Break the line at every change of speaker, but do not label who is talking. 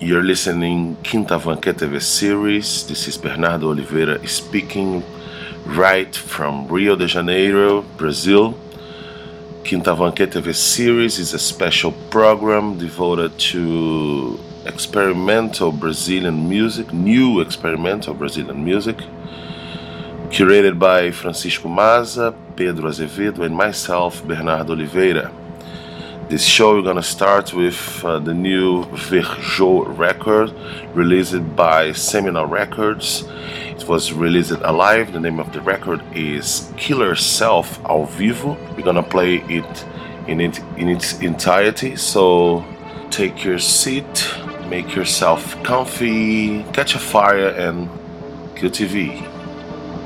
You're listening Quinta Vanquet TV series. This is Bernardo Oliveira speaking right from Rio de Janeiro, Brazil. Quinta Vanquet TV series is a special program devoted to experimental Brazilian music, new experimental Brazilian music, curated by Francisco Maza, Pedro Azevedo, and myself, Bernardo Oliveira. This show we're gonna start with the new Verjô record released by Seminal Records. It was released alive. The name of the record is Killer Self ao Vivo. We're gonna play it in its entirety. So take your seat, make yourself comfy, catch a fire, and kill TV.